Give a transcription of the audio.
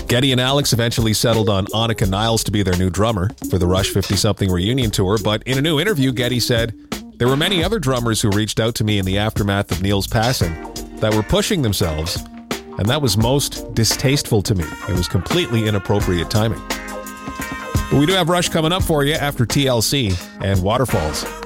Geddy and Alex eventually settled on Annika Niles to be their new drummer for the Rush 50-something reunion tour, but in a new interview, Geddy said, "There were many other drummers who reached out to me in the aftermath of Neil's passing that were pushing themselves, and that was most distasteful to me. It was completely inappropriate timing." But we do have Rush coming up for you after TLC and Waterfalls.